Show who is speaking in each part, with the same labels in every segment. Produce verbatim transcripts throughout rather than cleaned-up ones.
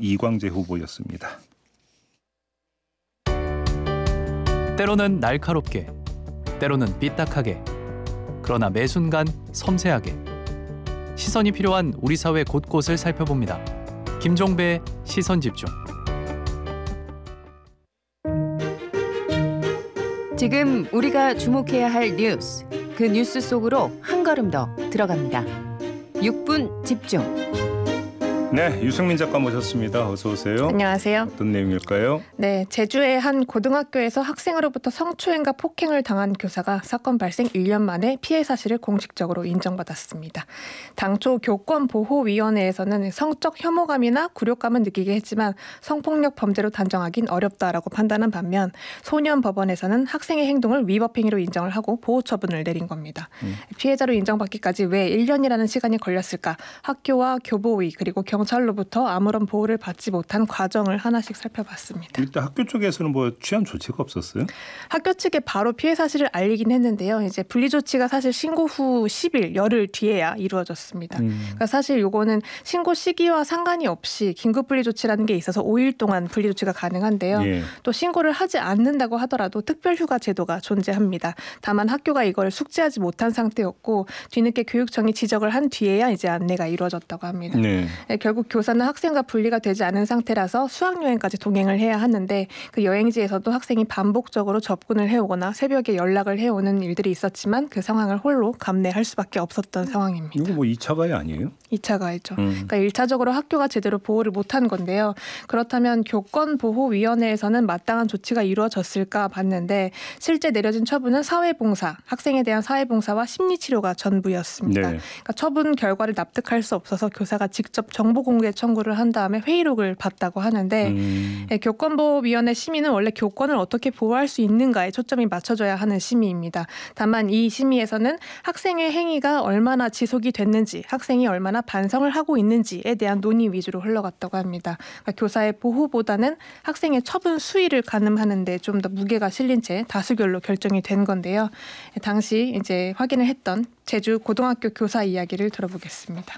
Speaker 1: 이광재 후보였습니다.
Speaker 2: 때로는 날카롭게, 때로는 삐딱하게, 그러나 매 순간 섬세하게 시선이 필요한 우리 사회 곳곳을 살펴봅니다. 김종배의 시선집중.
Speaker 3: 지금 우리가 주목해야 할 뉴스, 그 뉴스 속으로 한 걸음 더 들어갑니다. 육 분 집중.
Speaker 1: 네, 유승민 작가 모셨습니다. 어서 오세요.
Speaker 4: 안녕하세요.
Speaker 1: 어떤 내용일까요?
Speaker 4: 네, 제주의 한 고등학교에서 학생으로부터 성추행과 폭행을 당한 교사가 사건 발생 일 년 만에 피해 사실을 공식적으로 인정받았습니다. 당초 교권보호위원회에서는 성적 혐오감이나 굴욕감은 느끼게 했지만 성폭력 범죄로 단정하긴 어렵다라고 판단한 반면 소년법원에서는 학생의 행동을 위법행위로 인정을 하고 보호 처분을 내린 겁니다. 음. 피해자로 인정받기까지 왜 일 년이라는 시간이 걸렸을까? 학교와 교보위 그리고 경 경찰로부터 아무런 보호를 받지 못한 과정을 하나씩 살펴봤습니다.
Speaker 1: 일단 학교 쪽에서는 뭐 취한 조치가 없었어요?
Speaker 4: 학교 측에 바로 피해 사실을 알리긴 했는데요. 이제 분리 조치가 사실 신고 후 십 일, 열흘 뒤에야 이루어졌습니다. 음. 그러니까 사실 요거는 신고 시기와 상관이 없이 긴급 분리 조치라는 게 있어서 오 일 동안 분리 조치가 가능한데요. 예. 또 신고를 하지 않는다고 하더라도 특별휴가 제도가 존재합니다. 다만 학교가 이걸 숙지하지 못한 상태였고 뒤늦게 교육청이 지적을 한 뒤에야 이제 안내가 이루어졌다고 합니다. 네. 결국 교사는 학생과 분리가 되지 않은 상태라서 수학여행까지 동행을 해야 하는데 그 여행지에서도 학생이 반복적으로 접근을 해오거나 새벽에 연락을 해오는 일들이 있었지만 그 상황을 홀로 감내할 수밖에 없었던 상황입니다.
Speaker 1: 이거 뭐 이 차 가해 아니에요?
Speaker 4: 이 차 가해죠.
Speaker 1: 음.
Speaker 4: 그러니까 일 차적으로 학교가 제대로 보호를 못한 건데요. 그렇다면 교권보호위원회에서는 마땅한 조치가 이루어졌을까 봤는데 실제 내려진 처분은 사회봉사, 학생에 대한 사회봉사와 심리치료가 전부였습니다. 네. 그러니까 처분 결과를 납득할 수 없어서 교사가 직접 정보 공개 청구를 한 다음에 회의록을 받다고 하는데 음. 교권보호위원회 심의는 원래 교권을 어떻게 보호할 수 있는가에 초점이 맞춰져야 하는 심의입니다. 다만 이 심의에서는 학생의 행위가 얼마나 지속이 됐는지, 학생이 얼마나 반성을 하고 있는지에 대한 논의 위주로 흘러갔다고 합니다. 그러니까 교사의 보호보다는 학생의 처분 수위를 가늠하는 데 좀 더 무게가 실린 채 다수결로 결정이 된 건데요. 당시 이제 확인을 했던 제주 고등학교 교사 이야기를 들어보겠습니다.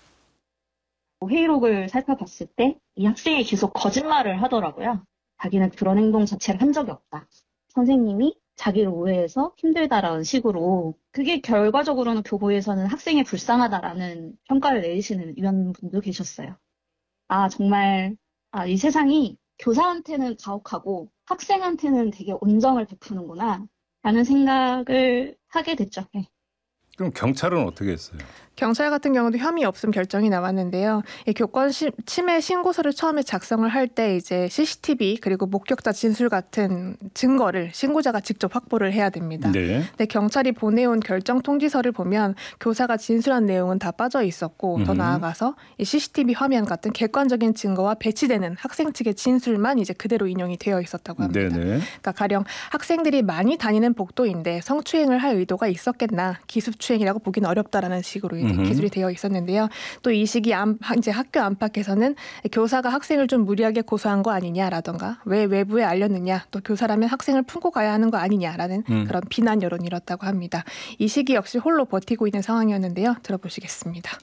Speaker 5: 회의록을 살펴봤을 때 이 학생이 계속 거짓말을 하더라고요. 자기는 그런 행동 자체를 한 적이 없다. 선생님이 자기를 오해해서 힘들다라는 식으로 그게 결과적으로는 교보에서는 학생이 불쌍하다라는 평가를 내리시는 위원분도 계셨어요. 아 정말 아, 이 세상이 교사한테는 가혹하고 학생한테는 되게 온정을 베푸는구나 라는 생각을 하게 됐죠. 네.
Speaker 1: 그럼 경찰은 어떻게 했어요?
Speaker 4: 경찰 같은 경우도 혐의 없음 결정이 나왔는데요. 이 교권 시, 침해 신고서를 처음에 작성을 할 때 이제 씨씨티비 그리고 목격자 진술 같은 증거를 신고자가 직접 확보를 해야 됩니다. 네. 근데 경찰이 보내온 결정 통지서를 보면 교사가 진술한 내용은 다 빠져 있었고 음. 더 나아가서 이 씨씨티비 화면 같은 객관적인 증거와 배치되는 학생 측의 진술만 이제 그대로 인용이 되어 있었다고 합니다. 네네. 그러니까 가령 학생들이 많이 다니는 복도인데 성추행을 할 의도가 있었겠나 기습추행이라고 보기는 어렵다라는 식으로 이제 기술이 되어 있었는데요. 또 이 시기 안, 이제 학교 안팎에서는 교사가 학생을 좀 무리하게 고소한 거 아니냐라던가 왜 외부에 알렸느냐 또 교사라면 학생을 품고 가야 하는 거 아니냐라는 음. 그런 비난 여론이 일었다고 합니다. 이 시기 역시 홀로 버티고 있는 상황이었는데요. 들어보시겠습니다.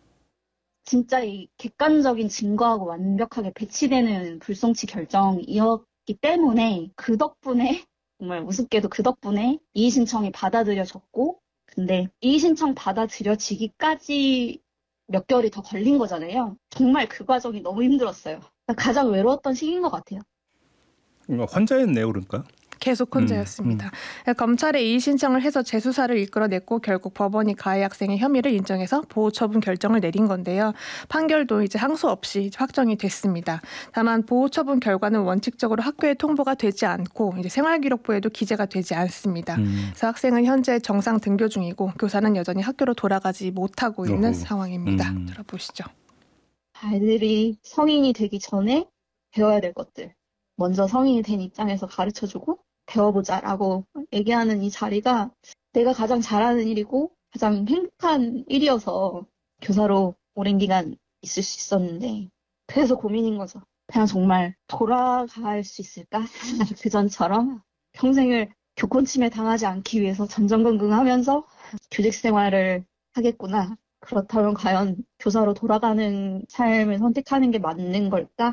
Speaker 5: 진짜 이 객관적인 증거하고 완벽하게 배치되는 불송치 결정이었기 때문에 그 덕분에 정말 우습게도 그 덕분에 이의 신청이 받아들여졌고 근데 이의 신청 받아들여지기까지 몇 개월이 더 걸린 거잖아요. 정말 그 과정이 너무 힘들었어요. 가장 외로웠던 시기인 것 같아요.
Speaker 1: 혼자였네요, 그러니까?
Speaker 4: 계속 혼자였습니다. 음, 음. 검찰에 이의 신청을 해서 재수사를 이끌어냈고 결국 법원이 가해 학생의 혐의를 인정해서 보호 처분 결정을 내린 건데요. 판결도 이제 항소 없이 확정이 됐습니다. 다만 보호 처분 결과는 원칙적으로 학교에 통보가 되지 않고 이제 생활기록부에도 기재가 되지 않습니다. 음. 그래서 학생은 현재 정상 등교 중이고 교사는 여전히 학교로 돌아가지 못하고 있는 어후. 상황입니다. 음. 들어보시죠.
Speaker 5: 아이들이 성인이 되기 전에 배워야 될 것들. 먼저 성인이 된 입장에서 가르쳐주고 배워보자라고 얘기하는 이 자리가 내가 가장 잘하는 일이고 가장 행복한 일이어서 교사로 오랜 기간 있을 수 있었는데 그래서 고민인 거죠. 그냥 정말 돌아갈 수 있을까? 그전처럼 평생을 교권 침해 당하지 않기 위해서 전전긍긍하면서 교직 생활을 하겠구나. 그렇다면 과연 교사로 돌아가는 삶을 선택하는 게 맞는 걸까?